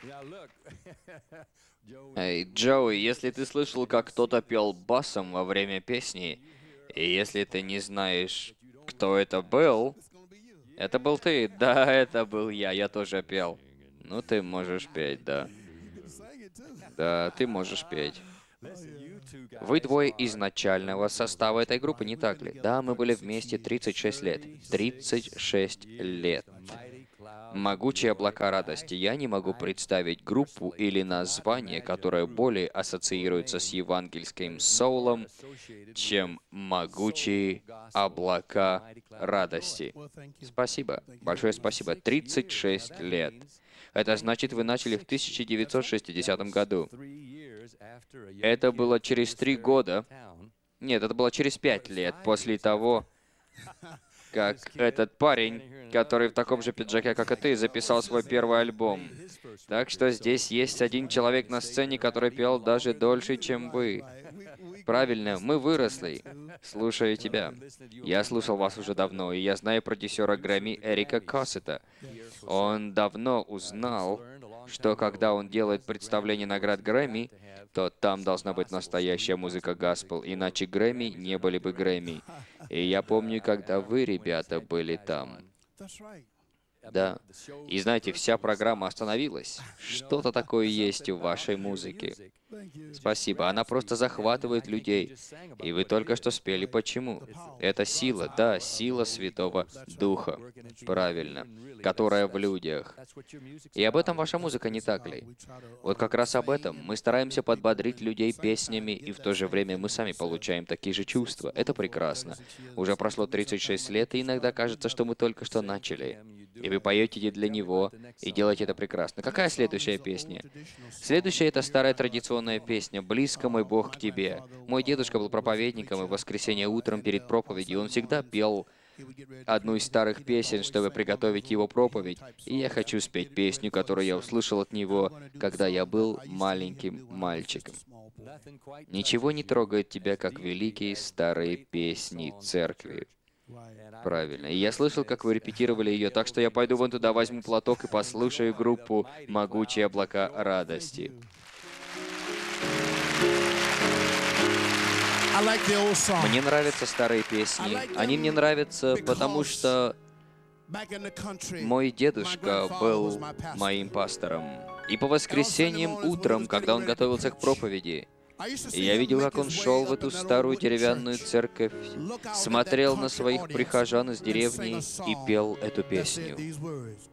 Эй, Джоуи, если ты слышал, как кто-то пел басом во время песни, и если ты не знаешь, кто это был, это был ты. Да, это был я тоже пел. Ну, ты можешь петь, да. Да, ты можешь петь. Вы двое изначального состава этой группы, не так ли? Да, мы были вместе 36 лет. 36 лет. Могучие облака радости. Я не могу представить группу или название, которое более ассоциируется с евангельским соулом, чем могучие облака радости. Спасибо. Большое спасибо. 36 лет. Это значит, вы начали в 1960 году. Это было через 3 года. Нет, это было через 5 лет после того, как этот парень, который в таком же пиджаке, как и ты, записал свой первый альбом. Так что здесь есть один человек на сцене, который пел даже дольше, чем вы. Правильно, мы выросли. Слушаю тебя. Я слушал вас уже давно, и я знаю продюсера Грэмми Эрика Коссета. Он давно узнал, что когда он делает представление наград Грэмми, то там должна быть настоящая музыка госпел, иначе Грэмми не были бы Грэмми. И я помню, когда вы, ребята, были там. Да. И знаете, вся программа остановилась. Что-то такое есть в вашей музыке. Спасибо. Она просто захватывает людей. И вы только что спели почему. Это сила, да, сила Святого Духа. Правильно. Которая в людях. И об этом ваша музыка, не так ли? Вот как раз об этом. Мы стараемся подбодрить людей песнями, и в то же время мы сами получаем такие же чувства. Это прекрасно. Уже прошло 36 лет, и иногда кажется, что мы только что начали. И вы поете для него, и делаете это прекрасно. Какая следующая песня? Следующая — это старая традиционная песня «Близко, мой Бог, к тебе». Мой дедушка был проповедником, и в воскресенье утром перед проповедью он всегда пел одну из старых песен, чтобы приготовить его проповедь. И я хочу спеть песню, которую я услышал от него, когда я был маленьким мальчиком. «Ничего не трогает тебя, как великие старые песни церкви». Правильно. И я слышал, как вы репетировали ее, так что я пойду вон туда, возьму платок и послушаю группу «Могучие облака радости». Мне нравятся старые песни. Они мне нравятся, потому что мой дедушка был моим пастором. И по воскресеньям утром, когда он готовился к проповеди, я видел, как он шел в эту старую деревянную церковь, смотрел на своих прихожан из деревни и пел эту песню.